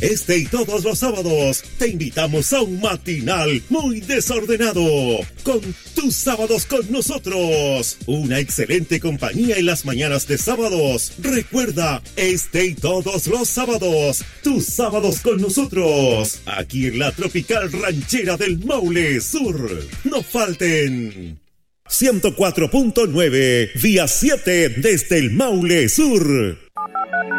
Este y todos los sábados te invitamos a un matinal muy desordenado con tus sábados con nosotros. Una excelente compañía en las mañanas de sábados. Recuerda, este y todos los sábados, tus sábados con nosotros. Aquí en la tropical ranchera del Maule Sur. No falten. 104.9 vía 7 desde el Maule Sur.